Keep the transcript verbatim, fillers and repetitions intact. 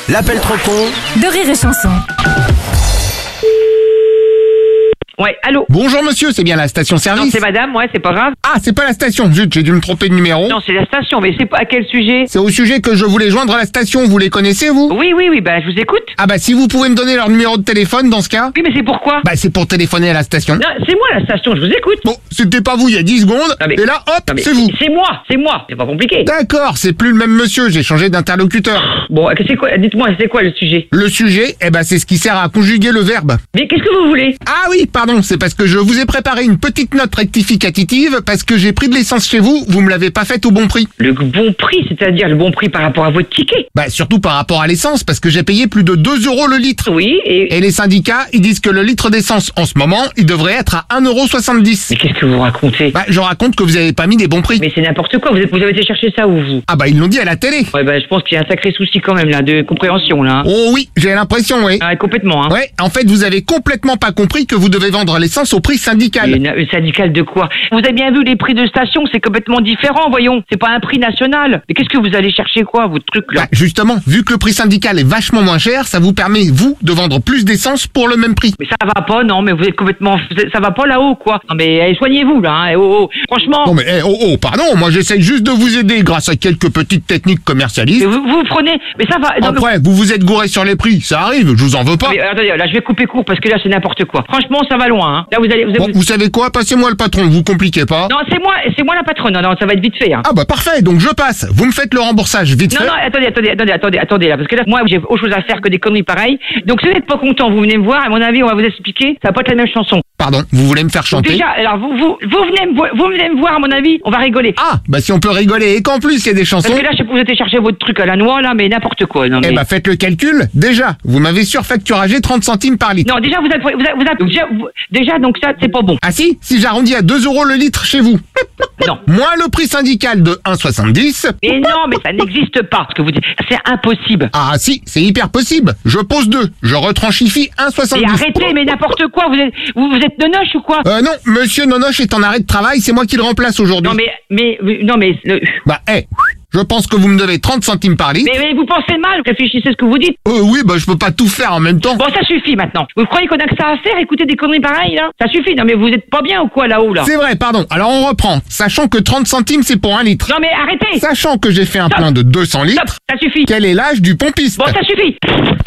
L'appel trop con de Rire et Chanson. Ouais, allô? Bonjour monsieur, c'est bien la station-service? Non, c'est madame, ouais, c'est pas grave. Ah, c'est pas la station, zut, j'ai dû me tromper de numéro. Non, c'est la station, mais c'est pas à quel sujet? C'est au sujet que je voulais joindre la station, vous les connaissez vous? Oui, oui, oui, bah je vous écoute. Ah bah si vous pouvez me donner leur numéro de téléphone dans ce cas. Oui, mais c'est pourquoi? Bah c'est pour téléphoner à la station. Non, c'est moi la station, je vous écoute. Bon, c'était pas vous il y a dix secondes, Non, mais- et là hop, Non, mais c'est vous. C'est moi, c'est moi, c'est pas compliqué. D'accord, c'est plus le même monsieur, j'ai changé d'interlocuteur. Bon, c'est quoi? Dites-moi, c'est quoi le sujet? Le sujet, eh ben c'est ce qui sert à conjuguer le verbe. Mais qu'est-ce que vous voulez? Ah oui, pardon, c'est parce que je vous ai préparé une petite note rectificative parce que j'ai pris de l'essence chez vous, vous me l'avez pas faite au bon prix. Le bon prix, c'est-à-dire le bon prix par rapport à votre ticket? Bah surtout par rapport à l'essence parce que j'ai payé plus de deux euros le litre. Oui, et... Et les syndicats, ils disent que le litre d'essence en ce moment, il devrait être à un euro soixante-dix. Mais qu'est-ce que vous racontez? Bah je raconte que vous avez pas mis des bons prix. Mais c'est n'importe quoi, vous, êtes, vous avez été chercher ça où vous? Ah bah ils l'ont dit à la télé. Ouais, bah je pense qu'il y a un sacré souci quand même là, de compréhension là. Oh oui, j'ai l'impression, oui. Ah, complètement, hein. Ouais, en fait vous avez complètement pas compris que vous devez vendre l'essence au prix syndical. Mais une- une syndicale de quoi? Vous avez bien vu les prix de station, c'est complètement différent, voyons. C'est pas un prix national. Mais qu'est-ce que vous allez chercher quoi, votre truc là? Bah justement, vu que le prix syndical est vachement moins cher, ça vous permet, vous, de vendre plus d'essence pour le même prix. Mais ça va pas, non, mais vous êtes complètement... Ça va pas là-haut, quoi. Non, mais eh, soignez-vous, là, hein. Eh, oh, oh. Franchement... Non mais, eh, oh, oh, pardon, moi j'essaye juste de vous aider grâce à quelques petites techniques commercialistes. Mais vous, vous prenez... Mais ça va... non, mais- Après, vous vous êtes gouré sur les prix, ça arrive, je vous en veux pas. mais, euh, attendez, là, je vais couper court parce que là, c'est n'importe quoi. Franchement, ça va loin, hein. Là, vous allez... Vous, Bon, vous- vous savez quoi, passez-moi le patron, vous compliquez pas. Non, c'est moi, c'est moi la patronne. Non, non, ça va être vite fait, hein. Ah bah parfait, donc je passe. Vous me faites le remboursage vite Non, fait. non, attendez, attendez, attendez, attendez, attendez, là, parce que là, moi, j'ai autre chose à faire que des conneries pareilles. Donc, si vous n'êtes pas content, vous venez me voir, à mon avis, on va vous expliquer, ça va pas être la même chanson. Pardon, vous voulez me faire Donc, chanter? déjà, alors, vous, vous, vous venez me voir, vous venez me voir, à mon avis, on va rigoler. Ah, bah si on peut rigoler et qu'en plus il y a des chansons, Parce que là, je sais pas, vous êtes chercher votre truc à la noix, là, mais n'importe quoi, non, mais... eh bah faites le calcul. Déjà, vous m'avez surfacturagé trente centimes par litre. Non, déjà, vous êtes, vous êtes, vous êtes, donc, déjà, vous- déjà, donc ça, c'est pas bon. Ah si, si j'arrondis à deux euros le litre chez vous, Non. moins le prix syndical de un soixante-dix. Mais non, mais ça n'existe pas, ce que vous dites. C'est impossible. Ah si, c'est hyper possible. Je pose deux, je retranchifie un Mais soixante-dix. arrêtez, mais n'importe quoi, vous êtes, vous, vous êtes nonoche ou quoi? Euh non, monsieur Nonoche est en arrêt de travail, c'est moi qui le remplace aujourd'hui. Non, mais, mais, mais- non, mais, le- Bah, eh, je pense que vous me devez trente centimes par litre. mais, mais vous pensez mal, réfléchissez ce que vous dites. Euh, oui, bah je peux pas tout faire en même temps. Bon, ça suffit maintenant. Vous croyez qu'on a que ça à faire, écouter des conneries pareilles, là? Ça suffit, non, mais vous êtes pas bien ou quoi, là-haut, là? C'est vrai, pardon. Alors on reprend. Sachant que trente centimes c'est pour un litre. Non, mais arrêtez! Sachant que j'ai fait un Stop. plein de deux cents litres, Stop, ça suffit. quel est l'âge du pompiste? Bon, ça suffit.